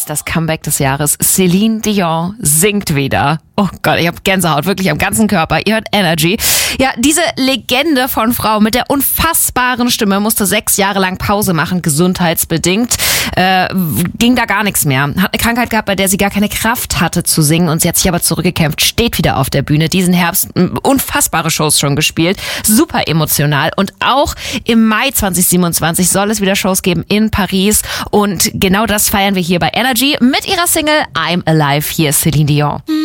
ist das Comeback des Jahres. Celine Dion singt wieder. Oh Gott, ich habe Gänsehaut, wirklich am ganzen Körper. Ihr hört Energy. Ja, diese Legende von Frau mit der unfassbaren Stimme musste 6 Jahre lang Pause machen, gesundheitsbedingt. Ging da gar nichts mehr. Hat eine Krankheit gehabt, bei der sie gar keine Kraft hatte zu singen und sie hat sich aber zurückgekämpft, steht wieder auf der Bühne. Diesen Herbst unfassbare Shows schon gespielt. Super emotional. Und auch im Mai 2027 soll es wieder Shows geben in Paris. Und genau das feiern wir hier bei Energy mit ihrer Single I'm Alive. Hier ist Celine Dion.